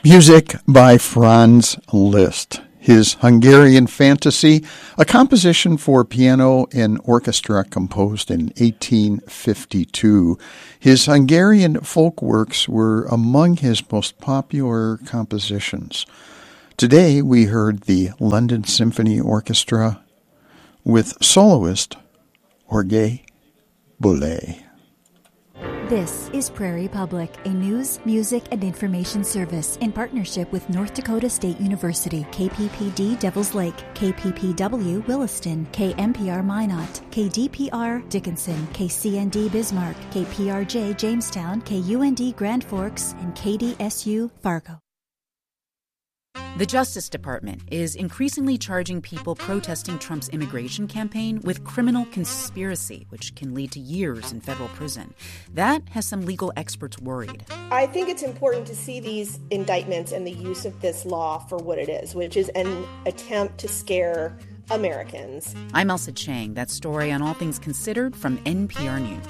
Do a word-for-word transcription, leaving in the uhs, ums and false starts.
Music by Franz Liszt. His Hungarian Fantasy, a composition for piano and orchestra composed in eighteen fifty-two. His Hungarian folk works were among his most popular compositions. Today we heard the London Symphony Orchestra with soloist Jorge Bullet. This is Prairie Public, a news, music, and information service in partnership with North Dakota State University, K P P D Devils Lake, K P P W Williston, K M P R Minot, K D P R Dickinson, K C N D Bismarck, K P R J Jamestown, K U N D Grand Forks, and K D S U Fargo. The Justice Department is increasingly charging people protesting Trump's immigration campaign with criminal conspiracy, which can lead to years in federal prison. That has some legal experts worried. I think it's important to see these indictments and the use of this law for what it is, which is an attempt to scare Americans. I'm Elsa Chang. That story on All Things Considered from N P R News.